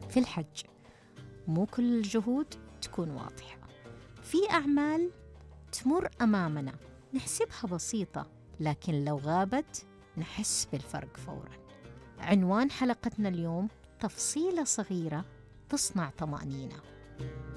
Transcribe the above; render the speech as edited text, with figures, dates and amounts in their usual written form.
في الحج مو كل الجهود تكون واضحة، في أعمال تمر أمامنا نحسبها بسيطة، لكن لو غابت نحس بالفرق فوراً. عنوان حلقتنا اليوم: تفصيلة صغيرة تصنع طمأنينة.